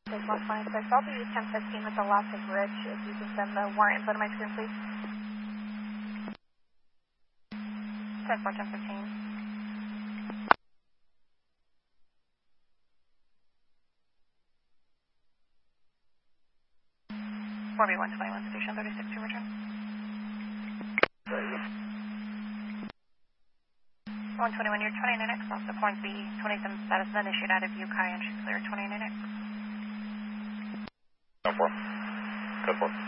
This 126. I'll be 1015 with the last of Rich. If you can send the warrant info to my screen, please. 10-4, 1015. 4B121, station 36 to return. 121, you're 29X, also point B, 27 status then issued out of Ukai and she's clear 29X. 10-4. 10-4.